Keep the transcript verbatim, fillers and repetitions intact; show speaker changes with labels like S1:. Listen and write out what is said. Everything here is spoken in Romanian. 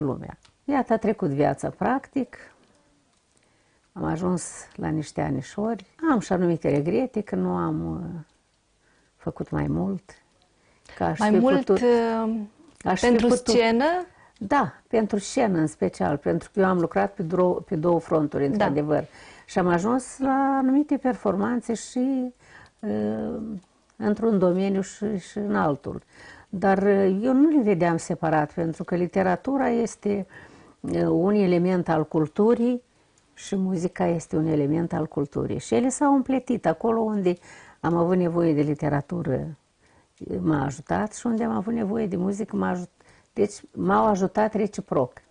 S1: lumea. Iată, a trecut viața practic, am ajuns la niște anișori, am și anumite regrete că nu am uh, făcut mai mult. Că aș
S2: Mai
S1: fi
S2: mult
S1: putut,
S2: uh,
S1: aș fi
S2: pentru
S1: putut,
S2: scenă?
S1: Da, pentru scenă în special, pentru că eu am lucrat pe, două, pe două fronturi, într-adevăr. Da. Și am ajuns la anumite performanțe și uh, într-un domeniu și, și în altul. Dar uh, eu nu le vedeam separat, pentru că literatura este uh, un element al culturii și muzica este un element al culturii. Și ele s-au împletit acolo unde am avut nevoie de literatură, m-a ajutat, și unde am avut nevoie de muzică, m-a ajutat. Deci m-au ajutat reciproc.